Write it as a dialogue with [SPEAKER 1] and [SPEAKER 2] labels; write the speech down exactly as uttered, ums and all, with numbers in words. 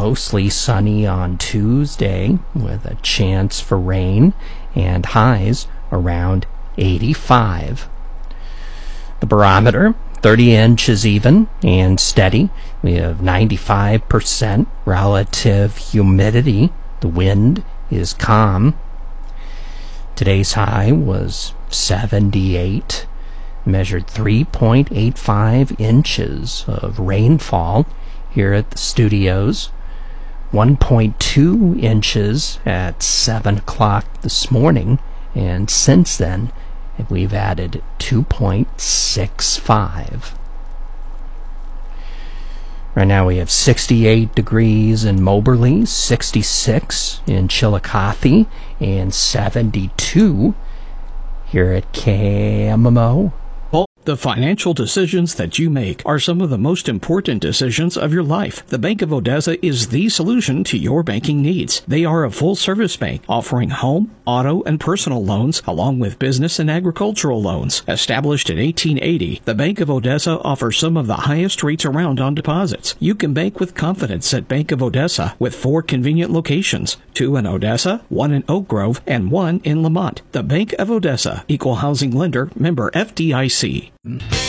[SPEAKER 1] mostly sunny on Tuesday with a chance for rain and highs around eighty-five. The barometer, thirty inches even and steady. We have ninety-five percent relative humidity. The wind is calm. Today's high was seventy-eight. Measured three point eight five inches of rainfall here at the studios. one point two inches at seven o'clock this morning. And since then, we've added two point six five. Right now we have sixty-eight degrees in Moberly, sixty-six in Chillicothe, and seventy-two here at K M M O.
[SPEAKER 2] The financial decisions that you make are some of the most important decisions of your life. The Bank of Odessa is the solution to your banking needs. They are a full-service bank offering home, auto, and personal loans, along with business and agricultural loans. Established in eighteen eighty, the Bank of Odessa offers some of the highest rates around on deposits. You can bank with confidence at Bank of Odessa with four convenient locations, two in Odessa, one in Oak Grove, and one in Lamont. The Bank of Odessa, Equal Housing Lender, member F D I C.